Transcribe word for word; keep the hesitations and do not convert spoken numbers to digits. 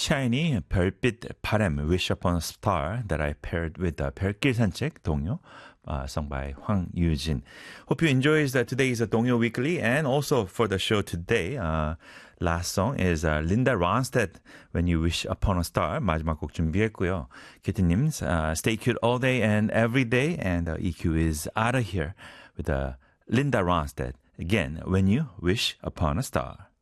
Shiny, 별빛 바람, Wish Upon a Star that I paired with uh, 별길 산책, 동요, uh, sung by Hwang Yoo-jin. Hope you enjoyed uh, today's uh, 동요 Weekly and also for the show today. Uh, last song is uh, Linda Ronstadt, When You Wish Upon a Star. 마지막 곡 준비했고요. 키트님, uh, stay cute all day and every day. And uh, E Q is out of here with uh, Linda Ronstadt. Again, When You Wish Upon a Star.